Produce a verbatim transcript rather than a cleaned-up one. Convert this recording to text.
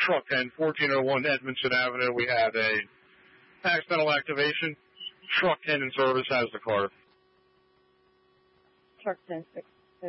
Truck ten, fourteen oh one Edmondson Avenue. We have a accidental activation. Truck ten in service has the car. Truck ten, six